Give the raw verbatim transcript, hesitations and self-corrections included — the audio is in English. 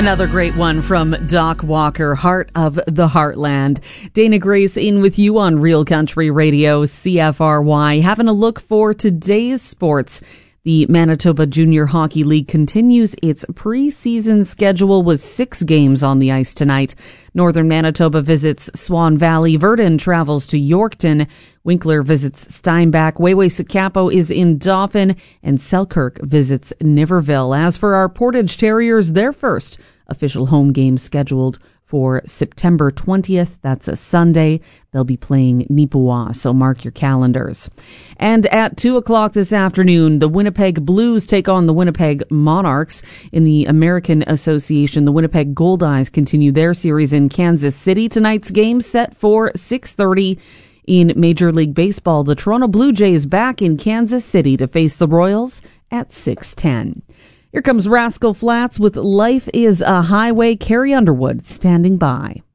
Another great one from Doc Walker, Heart of the Heartland. Dana Grace in with you on Real Country Radio, C F R Y. Having a look for today's sports. The Manitoba Junior Hockey League continues its preseason schedule with six games on the ice tonight. Northern Manitoba visits Swan Valley. Verdun travels to Yorkton. Winkler visits Steinbach. Wayway-Sakapo is in Dauphin. And Selkirk visits Niverville. As for our Portage Terriers, their first official home game scheduled for September twentieth. That's a Sunday. They'll be playing Nipawin, so mark your calendars. And at two o'clock this afternoon, the Winnipeg Blues take on the Winnipeg Monarchs. In the American Association, the Winnipeg Goldeyes continue their series in Kansas City. Tonight's game set for six thirty. In Major League Baseball, the Toronto Blue Jays back in Kansas City to face the Royals at six ten. Here comes Rascal Flatts with Life is a Highway. Carrie Underwood standing by.